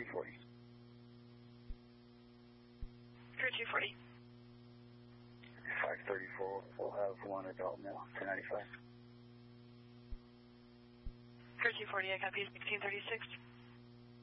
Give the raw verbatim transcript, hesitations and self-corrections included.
forty. Crew two forty. five thirty-four, we'll have one adult male, ten ninety-five. Crew two forty, I copy, sixteen thirty-six.